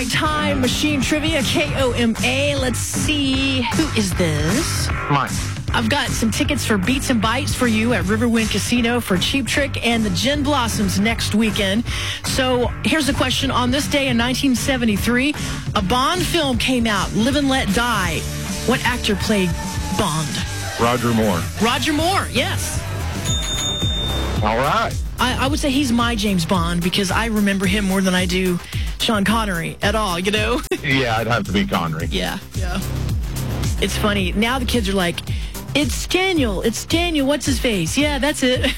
Time Machine Trivia, KOMA. Let's see. Who is this? Mike. I've got some tickets for Beats and Bites for you at Riverwind Casino for Cheap Trick and the Gin Blossoms next weekend. So here's the question. On this day in 1973, a Bond film came out, Live and Let Die. What actor played Bond? Roger Moore. Roger Moore, yes. All right. I would say he's my James Bond because I remember him more than I do Sean Connery at all, you know? Yeah, I'd have to be Connery. Yeah. It's funny. Now the kids are like, it's Daniel, what's his face? Yeah, that's it.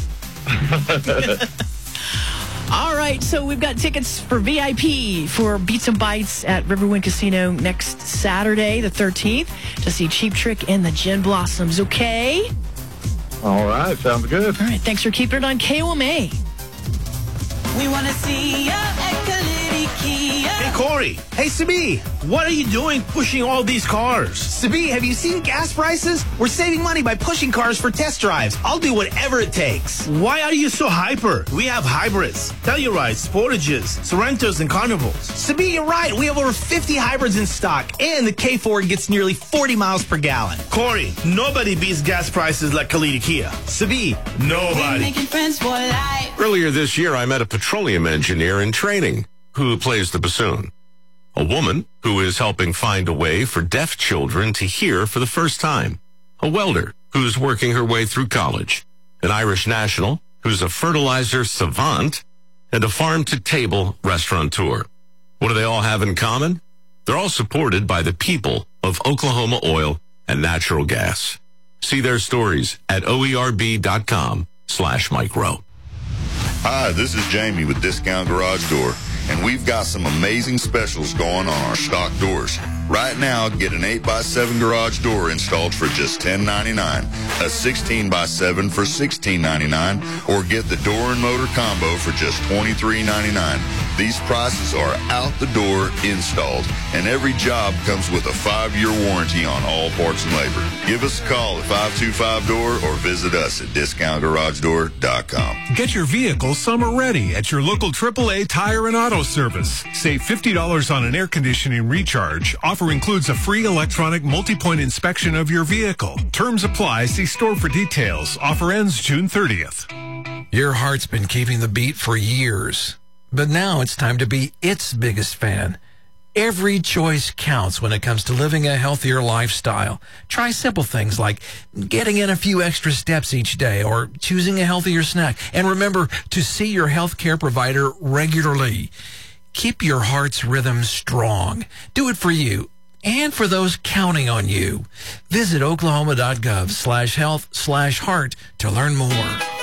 All right, so we've got tickets for VIP for Beats and Bites at Riverwind Casino next Saturday, the 13th, to see Cheap Trick and the Gin Blossoms, okay? All right, sounds good. All right, thanks for keeping it on KOMA. We want to see ya at Kalidi Kia. Hey, Corey. Hey, Sabi. What are you doing pushing all these cars? Sabi, have you seen gas prices? We're saving money by pushing cars for test drives. I'll do whatever it takes. Why are you so hyper? We have hybrids, Tellurides, Sportages, Sorrentos, and Carnivals. Sabi, you're right. We have over 50 hybrids in stock, and the K4 gets nearly 40 miles per gallon. Corey, nobody beats gas prices like Kalidi Kia. Sabi, nobody. Making friends for life. Earlier this year, I met a petroleum engineer in training who plays the bassoon. A woman who is helping find a way for deaf children to hear for the first time. A welder who's working her way through college. An Irish national who's a fertilizer savant. And a farm-to-table restaurateur. What do they all have in common? They're all supported by the people of Oklahoma Oil and Natural Gas. See their stories at oerb.com/Mike Rowe. Hi, this is Jamie with Discount Garage Door, and we've got some amazing specials going on our stock doors. Right now, get an 8x7 garage door installed for just $10.99, a 16x7 for $16.99, or get the door and motor combo for just $23.99. These prices are out the door installed, and every job comes with a 5-year warranty on all parts and labor. Give us a call at 525-DOOR or visit us at discountgaragedoor.com. Get your vehicle summer ready at your local AAA Tire and Auto Service. Save $50 on an air conditioning recharge. Offer includes a free electronic multi-point inspection of your vehicle. Terms apply. See store for details. Offer ends June 30th. Your heart's been keeping the beat for years. But now it's time to be its biggest fan. Every choice counts when it comes to living a healthier lifestyle. Try simple things like getting in a few extra steps each day or choosing a healthier snack. And remember to see your health care provider regularly. Keep your heart's rhythm strong. Do it for you and for those counting on you. Visit oklahoma.gov/health/heart to learn more.